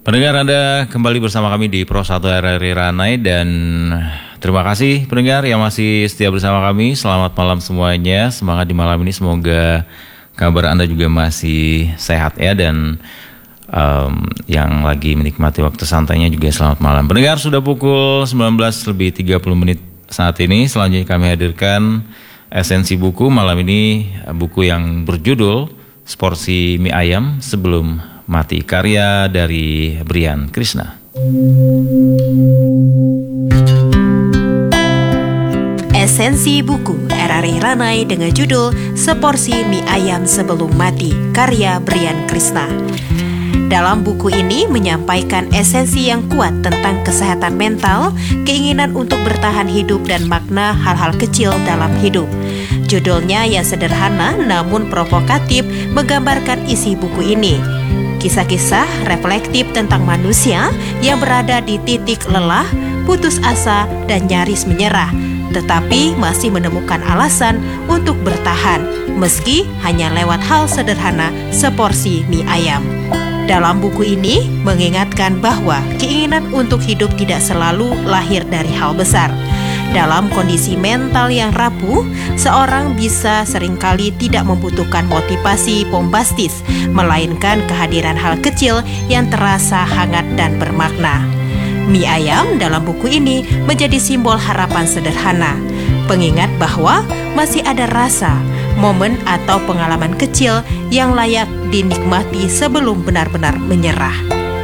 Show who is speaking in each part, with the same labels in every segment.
Speaker 1: Pendengar, Anda kembali bersama kami di Pro 1 RRI Ranai, dan terima kasih pendengar yang masih setia bersama kami. Selamat malam semuanya. Semangat di malam ini, semoga kabar Anda juga masih sehat ya, dan yang lagi menikmati waktu santainya juga selamat malam. Pendengar, sudah pukul 19:30 saat ini. Selanjutnya kami hadirkan esensi buku. Malam ini buku yang berjudul Seporsi Mie Ayam Sebelum Mati, karya dari Brian Krishna.
Speaker 2: Esensi buku RRI Ranai dengan judul Seporsi Mie Ayam Sebelum Mati, karya Brian Krishna. Dalam buku ini menyampaikan esensi yang kuat tentang kesehatan mental, keinginan untuk bertahan hidup, dan makna hal-hal kecil dalam hidup. Judulnya yang sederhana namun provokatif menggambarkan isi buku ini. Kisah-kisah reflektif tentang manusia yang berada di titik lelah, putus asa, dan nyaris menyerah, tetapi masih menemukan alasan untuk bertahan, meski hanya lewat hal sederhana seporsi mie ayam. Dalam buku ini mengingatkan bahwa keinginan untuk hidup tidak selalu lahir dari hal besar. Dalam kondisi mental yang rapuh, seorang bisa seringkali tidak membutuhkan motivasi bombastis, melainkan kehadiran hal kecil yang terasa hangat dan bermakna. Mie ayam dalam buku ini menjadi simbol harapan sederhana, pengingat bahwa masih ada rasa, momen atau pengalaman kecil yang layak dinikmati sebelum benar-benar menyerah.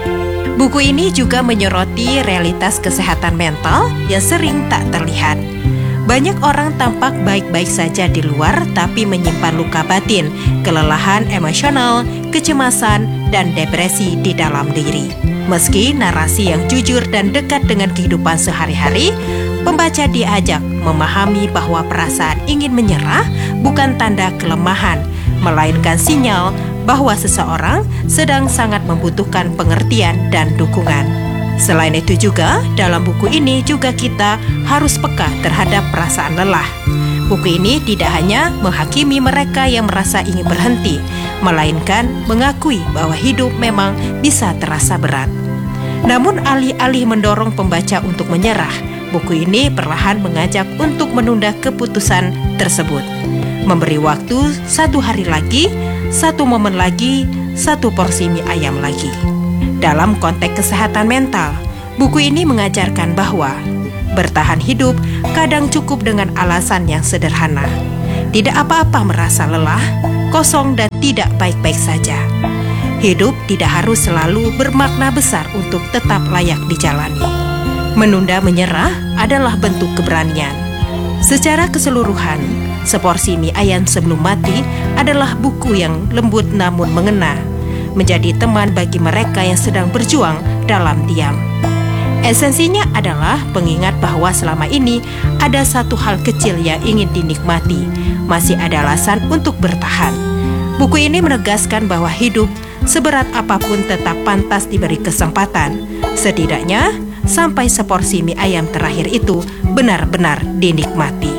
Speaker 2: Buku ini juga menyoroti realitas kesehatan mental yang sering tak terlihat. Banyak orang tampak baik-baik saja di luar, tapi menyimpan luka batin, kelelahan emosional, kecemasan, dan depresi di dalam diri. Meski narasi yang jujur dan dekat dengan kehidupan sehari-hari, pembaca diajak memahami bahwa perasaan ingin menyerah bukan tanda kelemahan, melainkan sinyal bahwa seseorang sedang sangat membutuhkan pengertian dan dukungan. Selain itu juga, dalam buku ini juga kita harus peka terhadap perasaan lelah. Buku ini tidak hanya menghakimi mereka yang merasa ingin berhenti, melainkan mengakui bahwa hidup memang bisa terasa berat. Namun alih-alih mendorong pembaca untuk menyerah, buku ini perlahan mengajak untuk menunda keputusan tersebut. Memberi waktu 1 hari lagi, 1 momen lagi, 1 porsi mie ayam lagi. Dalam konteks kesehatan mental, buku ini mengajarkan bahwa bertahan hidup kadang cukup dengan alasan yang sederhana. Tidak apa-apa merasa lelah, kosong, dan tidak baik-baik saja. Hidup tidak harus selalu bermakna besar untuk tetap layak dijalani. Menunda menyerah adalah bentuk keberanian. Secara keseluruhan, Seporsi Mie Ayam Sebelum Mati adalah buku yang lembut namun mengena, menjadi teman bagi mereka yang sedang berjuang dalam diam. Esensinya adalah pengingat bahwa selama ini ada satu hal kecil yang ingin dinikmati, masih ada alasan untuk bertahan. Buku ini menegaskan bahwa hidup seberat apapun tetap pantas diberi kesempatan, setidaknya sampai seporsi mie ayam terakhir itu benar-benar dinikmati.